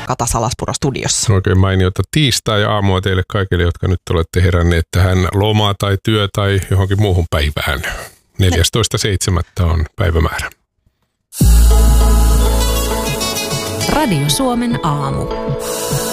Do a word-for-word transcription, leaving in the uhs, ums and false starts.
Kata Salaspuro studiossa. Oikein mainiota tiistai-aamua teille kaikille, jotka nyt olette heränneet tähän lomaa tai työ tai johonkin muuhun päivään. neljästoista seitsemättä on päivämäärä. Radio Suomen aamu.